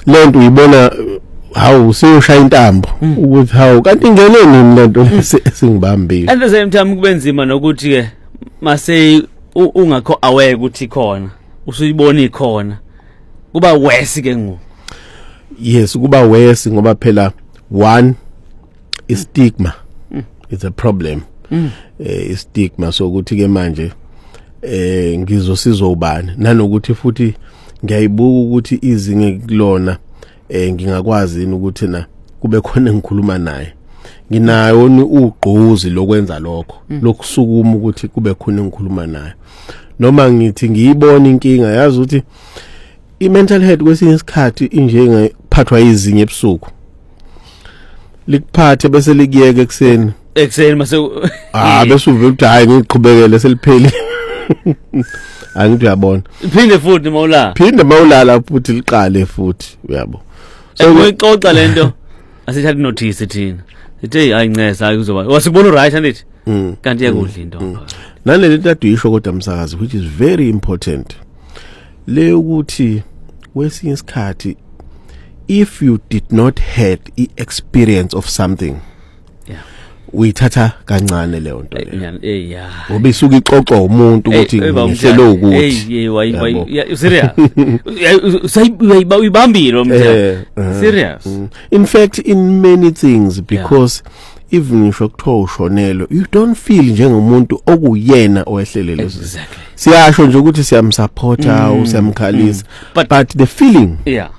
lento uyibona hawu useyoshaya intambo ukuthi hawu kanti ingeneni lento esingibambile. And the same time kube nzima nokuthi ke mase ungakho aware ukuthi khona usuyibona ikhona kuba worse ke ngo. Yes, kuba worse ngoba phela one is stigma. It's a problem. Is stigma so ukuthi ke manje ngizosiza ubani nanokuthi futhi ngiyayibuka ukuthi izinge kulona ngingakwazi ukuthi na kube khona engikhuluma naye nginayo ugqozi lokwenza lokho lokusukuma ukuthi kube khona engikhuluma naye noma ngithi ngiyibona inkinga yazi ukuthi i-mental health kwesinye isikhathi ingephathwa izinye ebusuku likuphathe bese likuyeke ekseni mase bese uvela ukuthi hayi ngiqhubekele selipheli angithi uyabona phinde mawulala futhi liqale futhi uyabo so uyixoxa lento asithatha notice thina sithi ayincesa kuzoba wasikubona right andithi kanti yakudla into naleli nto uyisho kodwa msakazi which is very important le ukuthi kwesinye isikhathi if you did not had the experience of something uyithatha kancane leyo nto leyo ngoba isuka ixoxwa umuntu ukuthi ngihlelo ukuthi serious uyibambile umthetho serious in fact in many things because even if ukuthiwa ushonelo you don't feel njengomuntu okuyena owehlele lezo siyasho nje ukuthi siyamsupporta usiyamkhalisa but the feeling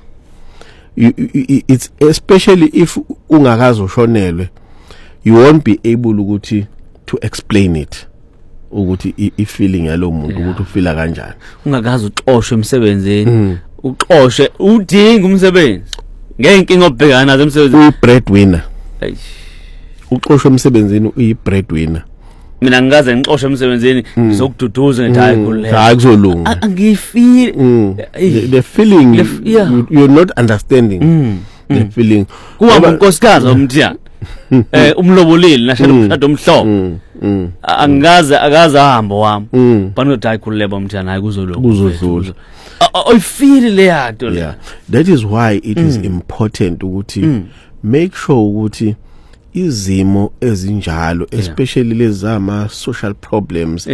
it's especially if ungakazi ushonelwe you won't be able ukuthi to explain it ukuthi i-feeling yalo muntu ukuthi ufila kanjani ungakazi uxoshwe emsebenzini uxoshwe udinga umsebenzi ngenkinga obhekana nazo emsebenzini uyi-breadwinner uxoshwe emsebenzini uyi-breadwinner mina ngikaze ngixoshwe emsebenzini ngizokududuza ngithi hayi kulela hayi kuzolunga angifeel the feeling you're not understanding the feeling kuba unkosikazi omthiyana umlobolile nashela umshado omhlobo akaze ahamba wami banothi hayi khululeba umthiyana hayi kuzodlula I feel le yato yeah that is why it is important ukuthi make sure ukuthi izimo ezinjalo especially lezama social problems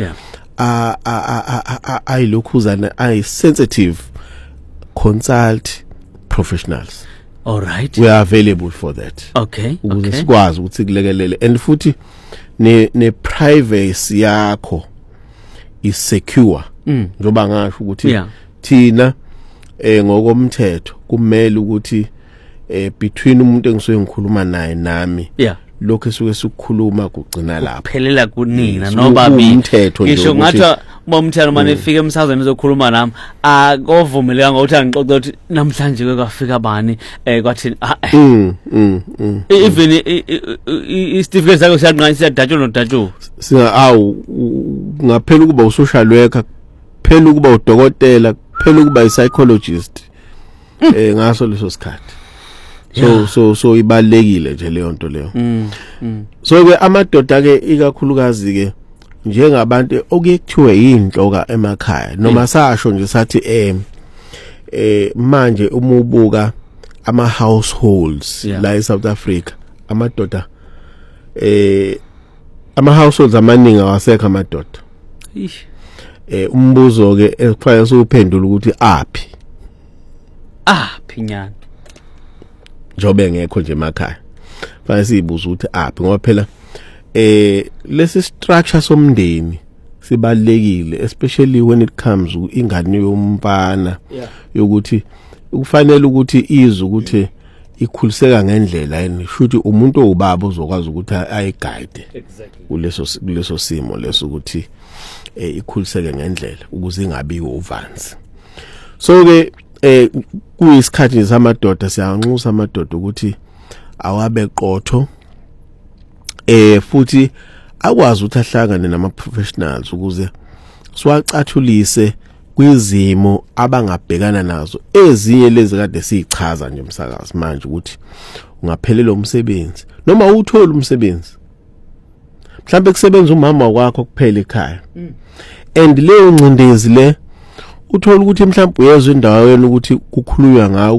ayilokhuzana sensitive consult professionals. All right, we are available for that. Okay, ukuze sikwazi ukuthi kulekelele and futhi ne privacy yakho is secure njoba ngasho ukuthi thina ngokomthetho kumele ukuthi between umuntu engisuke ngikhuluma naye nami lokho esuke sikukhuluma kugcina lapho phelela kunina noba umthetho nje ngisho ngathi bomthana manje efika emsazweni ezokhuluma nami akovumeleka ngokuthi angixoxe ukuthi namhlanje kwafika bani kwathi even istifiketi sakho siyanqanyisa siyadatshwa nodatshwa singa ngaphela ukuba usocial worker phela ukuba udokotela phela ukuba i-psychologist ngaso leso sikhathi so ibalekile nje leyo nto leyo so ke amadoda ke ikakhulukazi ke njengabantu okuyekuthiwe yinhloka emakhaya noma sasho nje sathi manje uma ubuka ama households la eSouth Africa amadoda ama households amaningi awasekho amadoda umbuzo ke ekufanele usuphendula ukuthi aphi nyana njobe ngekho nje emakhaya fanele sibuza ukuthi aphi ngoba phela lesi structure somndeni sibalekile especially when it comes ingane yomfana yokuthi kufanele ukuthi izwe ukuthi ikhuliseka ngendlela yini futhi umuntu owubaba uzokwazi ukuthi ayiguide kuleso simo leso ukuthi ikhuliseke ngendlela ukuze ingabi uvanzi so ke kuyisikhathi samadoda siyanxusa amadoda ukuthi awabe qotho futhi akwazi ukuthi ahlangane nama professionals ukuze siwacathulise kwizimo abangabhekana nazo ezinye lezi kade sichaza nje umsakazi manje ukuthi ungaphelela umsebenzi noma uthola umsebenzi mhlambe kusebenza umama wakho kuphela ekhaya and leyo ncindezi le uthola ukuthi mhlawumbe uyezwe indawo yena ukuthi kukhulunywa ngawo